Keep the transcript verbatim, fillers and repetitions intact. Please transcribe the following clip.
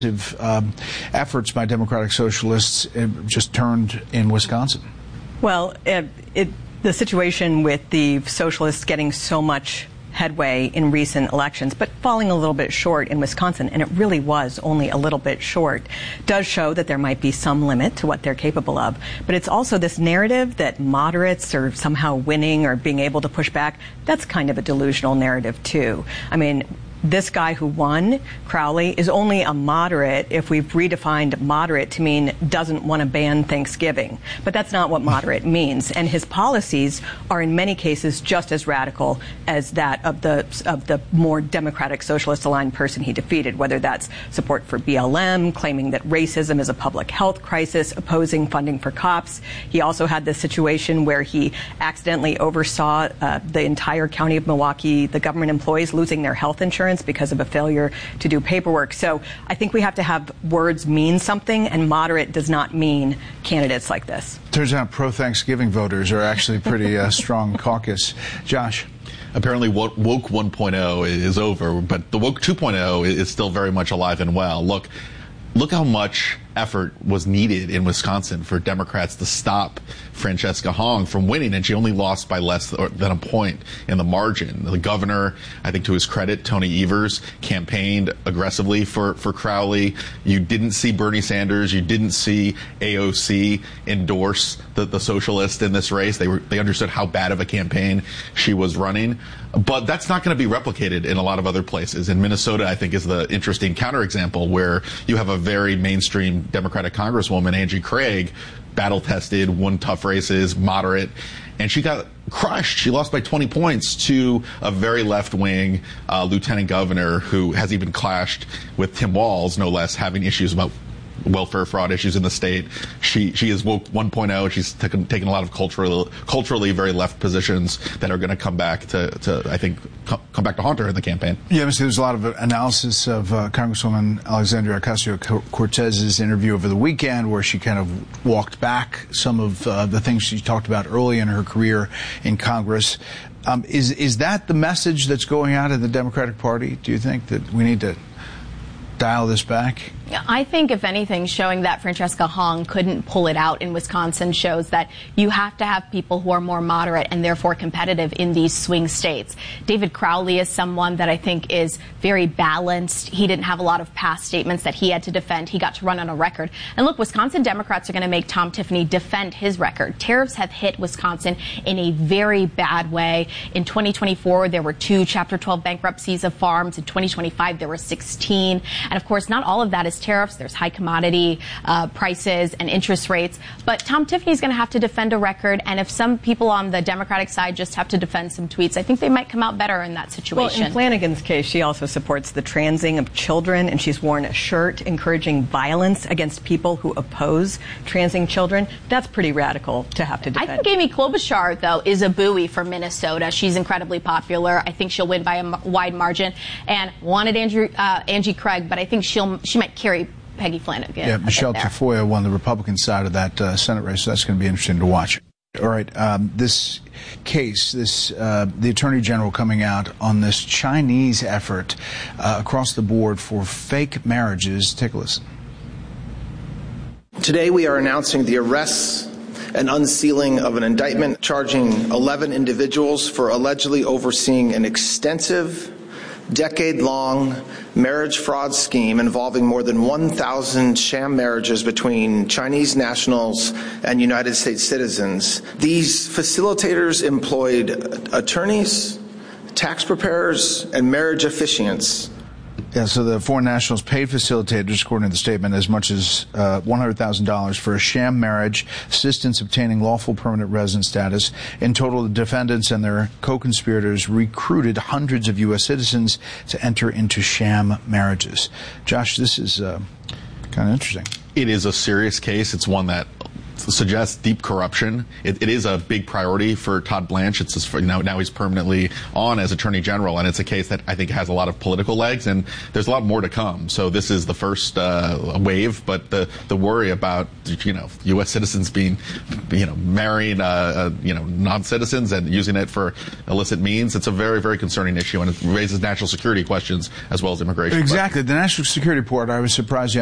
Um, efforts by Democratic Socialists just turned in Wisconsin. Well, it, it, the situation with the Socialists getting so much headway in recent elections, but falling a little bit short in Wisconsin, and it really was only a little bit short, does show that there might be some limit to what they're capable of. But it's also this narrative that moderates are somehow winning or being able to push back. That's kind of a delusional narrative, too. I mean, this guy who won, Crowley, is only a moderate if we've redefined moderate to mean doesn't want to ban Thanksgiving. But that's not what moderate means. And his policies are in many cases just as radical as that of the of the more democratic socialist aligned person he defeated, whether that's support for B L M, claiming that racism is a public health crisis, opposing funding for cops. He also had this situation where he accidentally oversaw uh, the entire county of Milwaukee, the government employees losing their health insurance because of a failure to do paperwork. So I think we have to have words mean something, and moderate does not mean candidates like this. Turns out pro-Thanksgiving voters are actually pretty uh, strong caucus. Josh? Apparently woke one point oh is over, but the woke two point oh is still very much alive and well. Look, look how much effort was needed in Wisconsin for Democrats to stop Francesca Hong from winning, and she only lost by less than a point in the margin. The governor, I think to his credit, Tony Evers, campaigned aggressively for, for Crowley. You didn't see Bernie Sanders. You didn't see A O C endorse the, the socialist in this race. They were, they understood how bad of a campaign she was running. But that's not going to be replicated in a lot of other places. In Minnesota, I think, is the interesting counterexample where you have a very mainstream Democratic Congresswoman, Angie Craig, battle-tested, won tough races, moderate, and she got crushed. She lost by twenty points to a very left-wing uh, lieutenant governor who has even clashed with Tim Walz, no less, having issues about welfare fraud issues in the state. She she is woke one point oh. She's taken, taken a lot of cultural, culturally very left positions that are going to come back to, to I think, co- come back to haunt her in the campaign. Yeah, there's a lot of analysis of uh, Congresswoman Alexandria Ocasio-Cortez's interview over the weekend, where she kind of walked back some of uh, the things she talked about early in her career in Congress. Um, is is that the message that's going out in the Democratic Party? Do you think that we need to dial this back? I think, if anything, showing that Francesca Hong couldn't pull it out in Wisconsin shows that you have to have people who are more moderate and therefore competitive in these swing states. David Crowley is someone that I think is very balanced. He didn't have a lot of past statements that he had to defend. He got to run on a record. And look, Wisconsin Democrats are going to make Tom Tiffany defend his record. Tariffs have hit Wisconsin in a very bad way. In twenty twenty-four, there were two Chapter twelve bankruptcies of farms. In twenty twenty-five, there were sixteen. And of course, not all of that is tariffs. There's high commodity uh, prices and interest rates. But Tom Tiffany's going to have to defend a record. And if some people on the Democratic side just have to defend some tweets, I think they might come out better in that situation. Well, in Flanagan's case, she also supports the transing of children, and she's worn a shirt encouraging violence against people who oppose transing children. That's pretty radical to have to defend. I think Amy Klobuchar, though, is a buoy for Minnesota. She's incredibly popular. I think she'll win by a m- wide margin. And wanted Andrew, uh, Angie Craig, but I think she'll she might carry Peggy Flanagan. Yeah, Michelle Tafoya won the Republican side of that uh, Senate race, so that's going to be interesting to watch. All right, um, this case, this uh, the Attorney General coming out on this Chinese effort uh, across the board for fake marriages. Take a listen. Today we are announcing the arrests and unsealing of an indictment charging eleven individuals for allegedly overseeing an extensive, decade-long marriage fraud scheme involving more than one thousand sham marriages between Chinese nationals and United States citizens. These facilitators employed attorneys, tax preparers, and marriage officiants. Yeah, so the foreign nationals paid facilitators, according to the statement, as much as uh, one hundred thousand dollars for a sham marriage, assistance obtaining lawful permanent resident status. In total, the defendants and their co-conspirators recruited hundreds of U S citizens to enter into sham marriages. Josh, this is uh, kind of interesting. It is a serious case. It's one that suggests deep corruption. It, it is a big priority for Todd Blanche. It's just, you know, now he's permanently on as Attorney General, and it's a case that I think has a lot of political legs, and there's a lot more to come. So this is the first uh, wave, but the the worry about, you know, U S citizens being, you know, marrying uh, uh, you know non-citizens and using it for illicit means, it's a very very concerning issue, and it raises national security questions as well as immigration. Exactly, questions. the national security report. I was surprised.